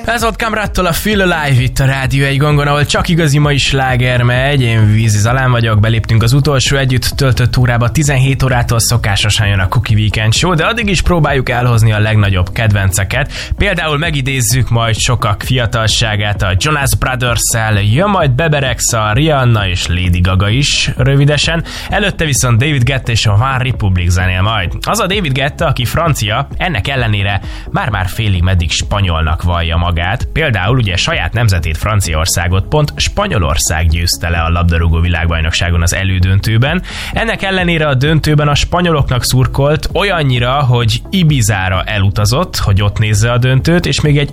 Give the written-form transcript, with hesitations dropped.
Ez volt Kamrattól a Feel Alive itt a Rádió Egy gongon, ahol csak igazi mai sláger megy. Én Vízi Zalán vagyok, beléptünk az utolsó együtt töltött órába, 17 órától szokásosan jön a Cookie Weekend Show, de addig is próbáljuk elhozni a legnagyobb kedvenceket. Például megidézzük majd sokak fiatalságát a Jonas Brothers-szel, jön majd Bebe Rexha, Rihanna és Lady Gaga is rövidesen, előtte viszont David Guetta és a One Republic zenél majd. Az a David Guetta, aki francia, ennek ellenére már félig meddig spanyolnak vallja magát. Például ugye saját nemzetét, Franciaországot pont Spanyolország győzte le a labdarúgó világbajnokságon az elődöntőben. Ennek ellenére a döntőben a spanyoloknak szurkolt olyannyira, hogy Ibizára elutazott, hogy ott nézze a döntőt, és még egy